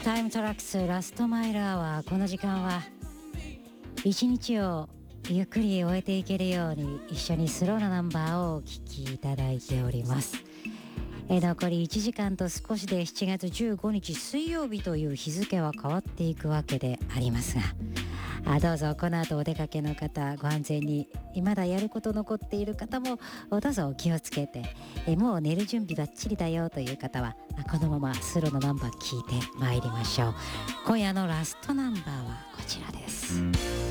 タイムトラックスラストマイルアワー。この時間は一日をゆっくり終えていけるように一緒にスローなナンバーをお聴きいただいております。残り1時間と少しで7月15日水曜日という日付は変わっていくわけでありますが、どうぞこの後お出かけの方ご安全に、まだやること残っている方もどうぞお気をつけて、もう寝る準備バッチリだよという方はこのままスローのナンバー聞いてまいりましょう。今夜のラストナンバーはこちらです。